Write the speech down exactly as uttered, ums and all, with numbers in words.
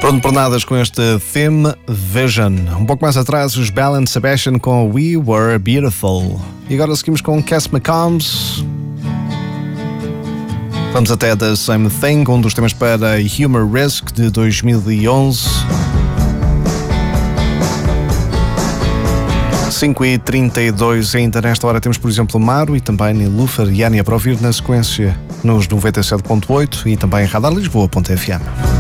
Pronto por nadas com este theme Vision. Um pouco mais atrás, os Bell and Sebastian com We Were Beautiful. E agora seguimos com Cass McCombs. Vamos até The Same Thing, um dos temas para Humor Risk de dois mil e onze. cinco e trinta e dois, ainda nesta hora temos, por exemplo, Maro e também Nilufer e Ania para ouvir na sequência nos noventa e sete ponto oito e também radar lisboa ponto f m.